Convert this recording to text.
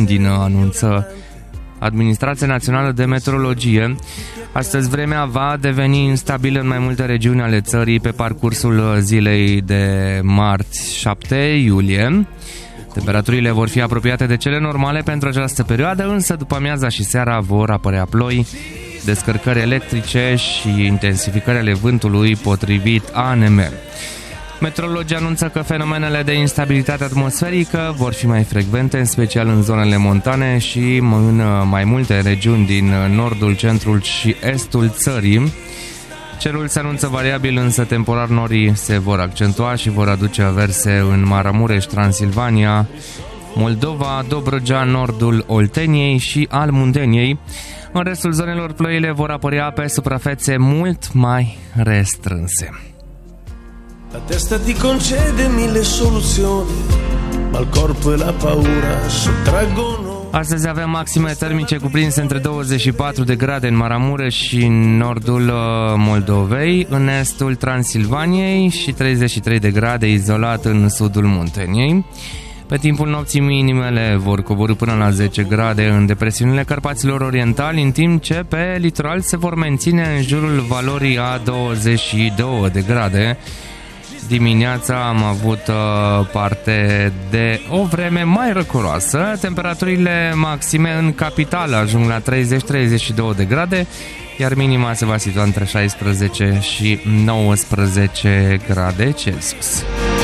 grindină, anunță Administrația Națională de Meteorologie. Astăzi vremea va deveni instabilă în mai multe regiuni ale țării pe parcursul zilei de marți 7 iulie. Temperaturile vor fi apropiate de cele normale pentru această perioadă, însă după amiaza și seara vor apărea ploi, descărcări electrice și intensificări ale vântului potrivit ANMR. Meteorologii anunță că fenomenele de instabilitate atmosferică vor fi mai frecvente, în special în zonele montane și în mai multe regiuni din nordul, centrul și estul țării. Cerul se anunță variabil, însă temporar norii se vor accentua și vor aduce averse în Maramureș, Transilvania, Moldova, Dobrogea, nordul Olteniei și al Munteniei. În restul zonelor ploile vor apărea pe suprafețe mult mai restrânse. La testa ti concede mille soluzioni, ma il corpo e la paura sottraggono. Astăzi avem maxime termice cuprinse între 24 de grade în Maramureș și în nordul Moldovei, în estul Transilvaniei și 33 de grade izolat în sudul Munteniei. Pe timpul nopții minimele vor coborî până la 10 grade în depresiunile Carpaților Orientali, în timp ce pe litoral se vor menține în jurul valorii a 22 de grade. Dimineața am avut parte de o vreme mai răcoroasă. Temperaturile maxime în capitală ajung la 30-32 de grade, iar minima se va situa între 16 și 19 grade Celsius.